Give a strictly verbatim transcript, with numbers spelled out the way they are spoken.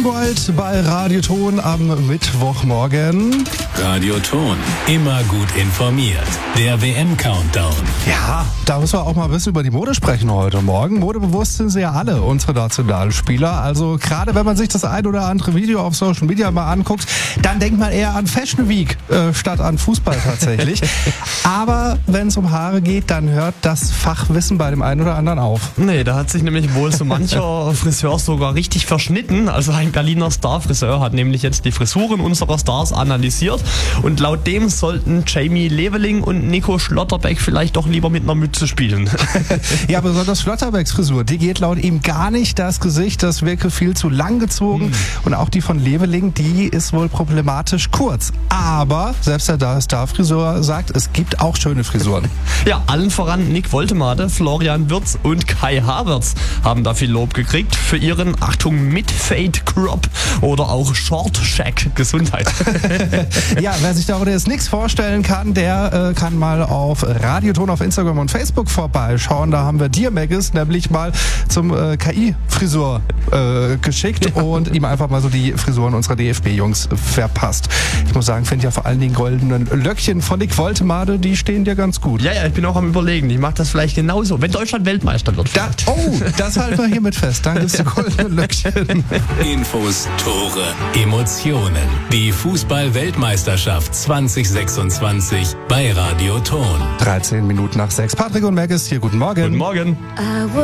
Gold bei Radioton am Mittwochmorgen. Radioton, immer gut informiert. Der W M-Countdown. Ja, da müssen wir auch mal ein bisschen über die Mode sprechen heute Morgen. Modebewusst sind sie ja alle, unsere Nationalspieler. Also gerade wenn man sich das ein oder andere Video auf Social Media mal anguckt, dann denkt man eher an Fashion Week äh, statt an Fußball tatsächlich. Aber wenn es um Haare geht, dann hört das Fachwissen bei dem einen oder anderen auf. Nee, da hat sich nämlich wohl so mancher Friseur sogar richtig verschnitten. Also ein Berliner Starfriseur hat nämlich jetzt die Frisuren unserer Stars analysiert und laut dem sollten Jamie Leveling und Nico Schlotterbeck vielleicht doch lieber mit einer Mütze spielen. Ja, besonders Schlotterbecks Frisur, die geht laut ihm gar nicht. Das Gesicht, das wirke viel zu lang gezogen. Hm. Und auch die von Leveling, die ist wohl problematisch kurz. Aber selbst der Starfriseur sagt, es gibt auch schöne Frisuren. Ja, allen voran Nick Woltemade, Florian Wirtz und Kai Havertz haben da viel Lob gekriegt für ihren, Achtung, Mid-Fade Crop oder auch Short Shack. Gesundheit. Ja, wer sich darüber jetzt nichts vorstellen kann, der äh, kann mal auf Radioton auf Instagram und Facebook vorbeischauen. Da haben wir dir, Maggis, nämlich mal zum äh, K I-Frisur äh, geschickt ja. und ihm einfach mal so die Frisuren unserer D F B-Jungs verpasst. Ich muss sagen, finde ja vor allen Dingen goldenen Löckchen von Nick Woltemade, die stehen dir ganz gut. Ja, ja, ich bin auch am Überlegen. Ich mache das vielleicht genauso, wenn Deutschland Weltmeister wird. Da, oh, das halten wir hiermit fest. Dann gibt's die goldenen Löckchen. Infos, Tore, Emotionen. Die Fußball-Weltmeisterschaft zwanzig sechsundzwanzig bei Radioton. dreizehn Minuten nach sechs. Patrick und Maggis hier, guten Morgen. Guten Morgen.